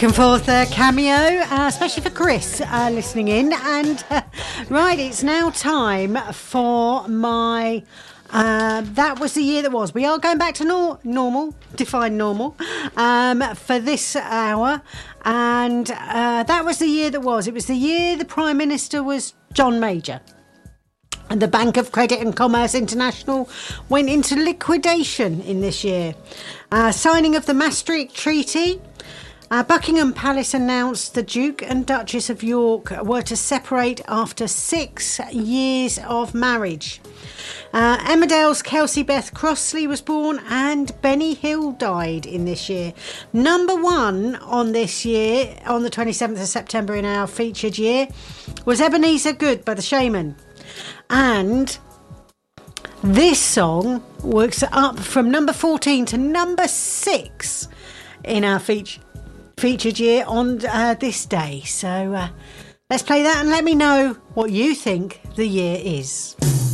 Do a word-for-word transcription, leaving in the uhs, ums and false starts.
And forth a cameo, uh, especially for Chris uh, listening in. And uh, right, it's now time for my. Uh, that was the year that was. We are going back to nor- normal, define normal, um, for this hour. And uh, that was the year that was. It was the year the Prime Minister was John Major. And the Bank of Credit and Commerce International went into liquidation in this year. Uh, signing of the Maastricht Treaty. Uh, Buckingham Palace announced the Duke and Duchess of York were to separate after six years of marriage. Uh, Emmerdale's Kelsey Beth Crossley was born, and Benny Hill died in this year. Number one on this year, on the twenty-seventh of September in our featured year, was Ebenezer Good by the Shaman. And this song works up from number fourteen to number six in our feature. featured year on uh, this day. So uh, let's play that and let me know what you think the year is.